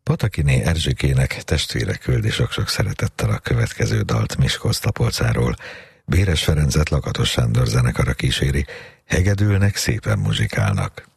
Patakiné Erzsikének testvére küldi sok-sok szeretettel a következő dalt Miskolc-Tapolcáról. Béres Ferencet Lakatos Sándor zenekara kíséri, hegedülnek, szépen muzsikálnak.